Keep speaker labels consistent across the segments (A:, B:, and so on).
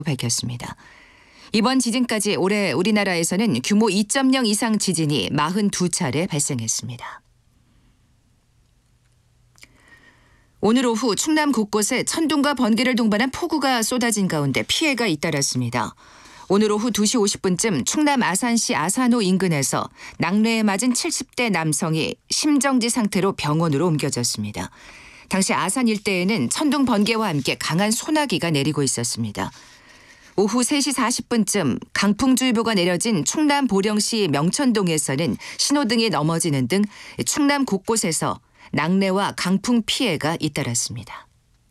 A: 밝혔습니다. 이번 지진까지 올해 우리나라에서는 규모 2.0 이상 지진이 42차례 발생했습니다. 오늘 오후 충남 곳곳에 천둥과 번개를 동반한 폭우가 쏟아진 가운데 피해가 잇따랐습니다. 오늘 오후 2시 50분쯤 충남 아산시 아산호 인근에서 낙뢰에 맞은 70대 남성이 심정지 상태로 병원으로 옮겨졌습니다. 당시 아산 일대에는 천둥 번개와 함께 강한 소나기가 내리고 있었습니다. 오후 3시 40분쯤 강풍주의보가 내려진 충남 보령시 명천동에서는 신호등이 넘어지는 등 충남 곳곳에서 낙뢰와 강풍 피해가 잇따랐습니다.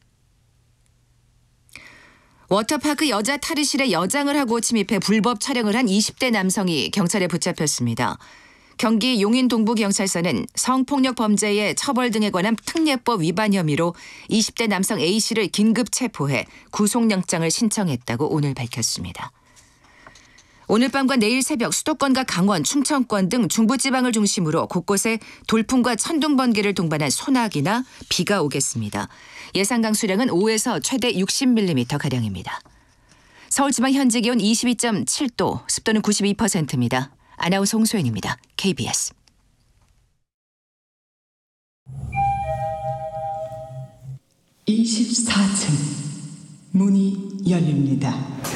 A: 워터파크 여자 탈의실에 여장을 하고 침입해 불법 촬영을 한 20대 남성이 경찰에 붙잡혔습니다. 경기 용인동부경찰서는 성폭력 범죄의 처벌 등에 관한 특례법 위반 혐의로 20대 남성 A씨를 긴급 체포해 구속영장을 신청했다고 오늘 밝혔습니다. 오늘 밤과 내일 새벽 수도권과 강원, 충청권 등 중부지방을 중심으로 곳곳에 돌풍과 천둥 번개를 동반한 소나기나 비가 오겠습니다. 예상 강수량은 5에서 최대 60mm가량입니다. 서울지방 현재 기온 22.7도, 습도는 92%입니다. 아나운서 홍소연입니다. KBS.
B: (24층) 문이 열립니다.